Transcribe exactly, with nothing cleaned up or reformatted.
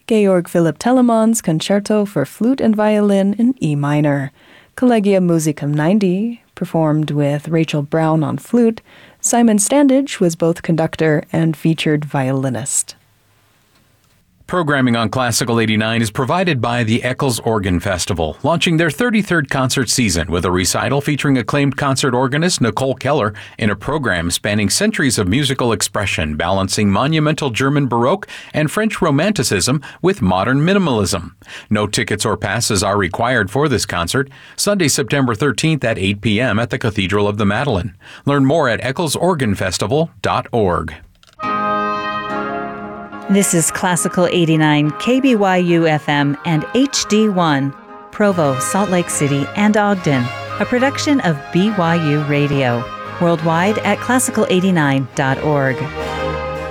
Georg Philipp Telemann's Concerto for Flute and Violin in E minor. Collegia Musicum ninety, performed with Rachel Brown on flute. Simon Standage was both conductor and featured violinist. Programming on Classical eighty-nine is provided by the Eccles Organ Festival, launching their thirty-third concert season with a recital featuring acclaimed concert organist Nicole Keller in a program spanning centuries of musical expression, balancing monumental German Baroque and French Romanticism with modern minimalism. No tickets or passes are required for this concert. Sunday, September thirteenth at eight p.m. at the Cathedral of the Madeleine. Learn more at eccles organ festival dot org. This is Classical eighty-nine, K B Y U F M and H D one, Provo, Salt Lake City, and Ogden, a production of B Y U Radio. Worldwide at classical eighty-nine dot org.